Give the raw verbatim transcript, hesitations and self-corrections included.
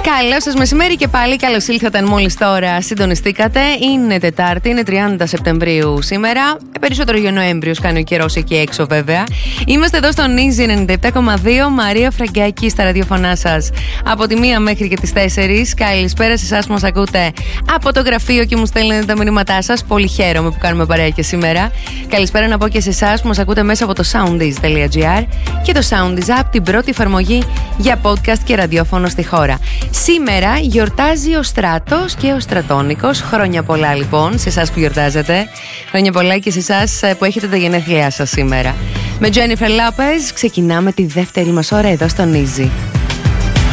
Καλό σας μεσημέρι και πάλι καλώς ήλθατε μόλις τώρα συντονιστήκατε. Είναι Τετάρτη, είναι τριάντα Σεπτεμβρίου σήμερα. Περισσότερο για Νοέμβριος κάνει ο καιρός εκεί έξω βέβαια. Είμαστε εδώ στον Easy ενενήντα επτά κόμμα δύο. Μαρία Φραγκάκη στα ραδιοφωνά σας από τη μία μέχρι και τις τέσσερις. Καλησπέρα σε εσάς που μας ακούτε από το γραφείο και μου στέλνετε τα μηνύματά σας. Πολύ χαίρομαι που κάνουμε παρέα και σήμερα. Καλησπέρα να πω και σε εσάς που μας ακούτε μέσα από το soundease τελεία gr και το Soundease App, την πρώτη εφαρμογή για podcast και ραδιόφωνο στη χώρα. Σήμερα γιορτάζει ο Στράτος και ο Στρατώνικος. Χρόνια πολλά λοιπόν σε εσάς που γιορτάζετε. Χρόνια πολλά και σε εσάς που έχετε τα γενέθλιά σας σήμερα. Με Jennifer Lopez ξεκινάμε τη δεύτερη μας ώρα εδώ στον Easy.